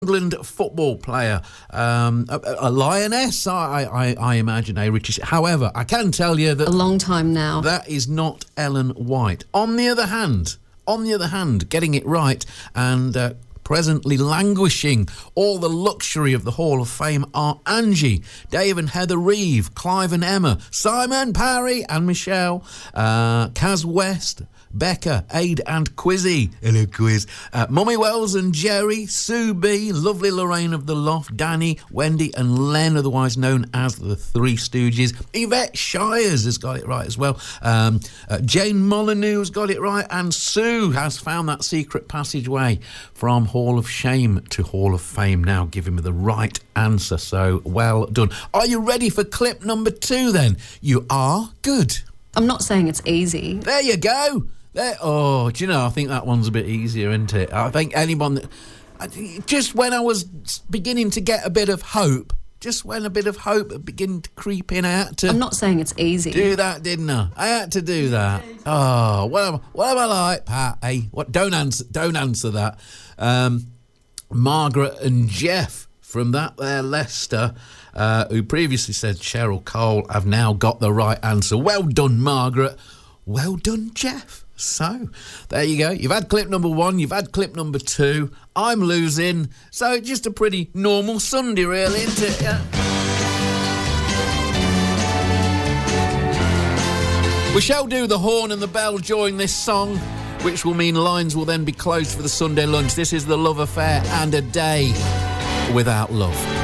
England football player, a lioness, I imagine, Richie. However, I can tell you that a long time now. That is not Ellen White. On the other hand, getting it right and presently languishing all the luxury of the Hall of Fame are Angie, Dave and Heather Reeve, Clive and Emma, Simon, Parry and Michelle, Kaz West, Becca, Aid and Quizzy. Hello, Quiz. Mummy Wells and Jerry, Sue B, lovely Lorraine of the Loft, Danny, Wendy and Len, otherwise known as the Three Stooges. Yvette Shires has got it right as well. Jane Molyneux's got it right. And Sue has found that secret passageway from Hall of Shame to Hall of Fame. Now giving me the right answer, so well done. Are you ready for clip number 2 then? You are? Good. I'm not saying it's easy. There you go. There. Oh, do you know, I think that one's a bit easier, isn't it? I think anyone that... Just when I was beginning to get a bit of hope, beginning to creep in, I had to... I'm not saying it's easy. Do that, didn't I? I had to do that. Oh, what am I like, Pat? Hey, what? Don't answer that. Margaret and Jeff from that there Leicester, who previously said Cheryl Cole, have now got the right answer. Well done, Margaret. Well done, Jeff. So, there you go. You've had clip number 1, you've had clip number 2. I'm losing. So, just a pretty normal Sunday, really, isn't it? Yeah. We shall do the horn and the bell during this song, which will mean lines will then be closed for the Sunday lunch. This is The Love Affair and A Day Without Love.